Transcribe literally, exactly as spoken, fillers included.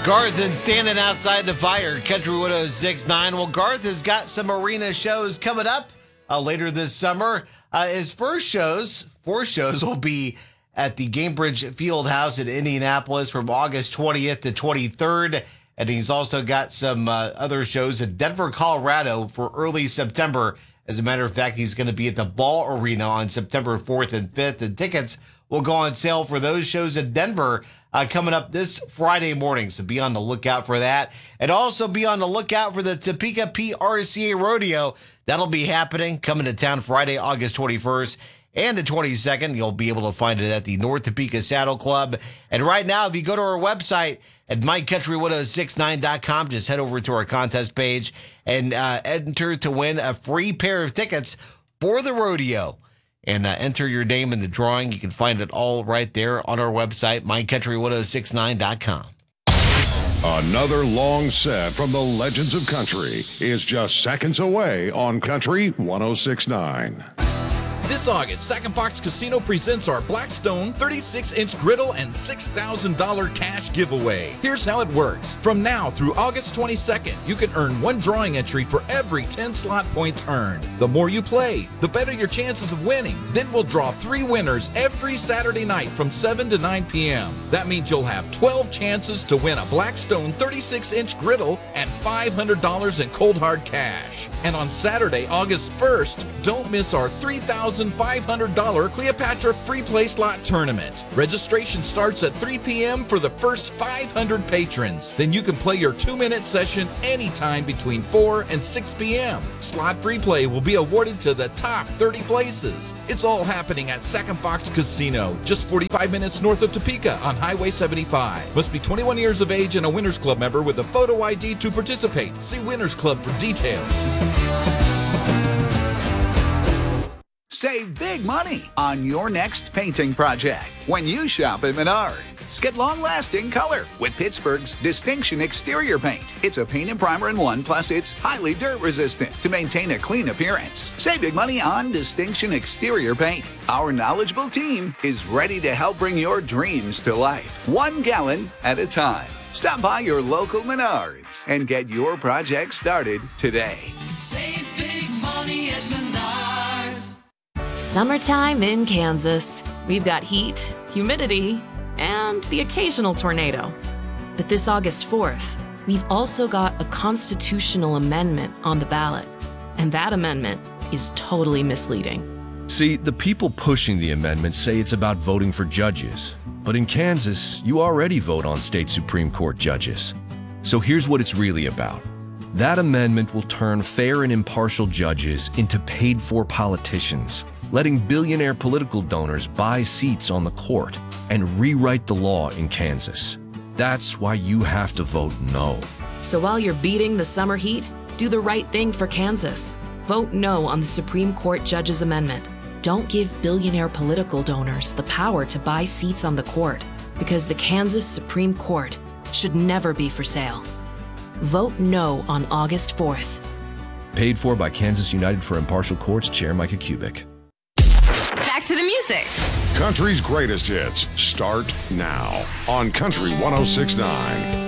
Garth and standing outside the fire, Country one oh six point nine. Well, Garth has got some arena shows coming up uh, later this summer. Uh, his first shows, four shows, will be at the Gainbridge Fieldhouse in Indianapolis from August twentieth to twenty-third. And he's also got some uh, other shows in Denver, Colorado for early September. As a matter of fact, he's going to be at the Ball Arena on September fourth and fifth. And tickets will go on sale for those shows in Denver uh, coming up this Friday morning. So be on the lookout for that. And also be on the lookout for the Topeka P R C A Rodeo. That'll be happening, coming to town Friday, August twenty-first. And the twenty-second, you'll be able to find it at the North Topeka Saddle Club. And right now, if you go to our website at my country one oh six nine dot com, just head over to our contest page and uh, enter to win a free pair of tickets for the rodeo. And uh, enter your name in the drawing. You can find it all right there on our website, my country one oh six nine dot com. Another long set from the Legends of Country is just seconds away on Country one oh six point nine. This August, Sac and Fox Casino presents our Blackstone thirty-six inch griddle and six thousand dollars cash giveaway. Here's how it works. From now through August twenty-second, you can earn one drawing entry for every ten slot points earned. The more you play, the better your chances of winning. Then we'll draw three winners every Saturday night from seven to nine p.m. That means you'll have twelve chances to win a Blackstone thirty-six inch griddle and five hundred dollars in cold hard cash. And on Saturday, August first, don't miss our three thousand five hundred dollars Cleopatra Free Play Slot Tournament. Registration starts at three p.m. for the first five hundred patrons. Then you can play your two-minute session anytime between four and six p.m. Slot Free Play will be awarded to the top thirty places. It's all happening at Sac and Fox Casino, just forty-five minutes north of Topeka on Highway seventy-five. Must be twenty-one years of age and a Winners Club member with a photo I D to participate. See Winners Club for details. Save big money on your next painting project when you shop at Menards. Get long-lasting color with Pittsburgh's Distinction Exterior Paint. It's a paint and primer in one, plus it's highly dirt-resistant to maintain a clean appearance. Save big money on Distinction Exterior Paint. Our knowledgeable team is ready to help bring your dreams to life, one gallon at a time. Stop by your local Menards and get your project started today. Save big money at Menards. Summertime in Kansas. We've got heat, humidity, and the occasional tornado. But this August fourth, we've also got a constitutional amendment on the ballot. And that amendment is totally misleading. See, the people pushing the amendment say it's about voting for judges. But in Kansas, you already vote on state Supreme Court judges. So here's what it's really about. That amendment will turn fair and impartial judges into paid-for politicians, letting billionaire political donors buy seats on the court and rewrite the law in Kansas. That's why you have to vote no. So while you're beating the summer heat, do the right thing for Kansas. Vote no on the Supreme Court Judges Amendment. Don't give billionaire political donors the power to buy seats on the court, because the Kansas Supreme Court should never be for sale. Vote no on August fourth. Paid for by Kansas United for Impartial Courts Chair Micah Kubik. Back to the music. Country's greatest hits start now on Country one oh six point nine.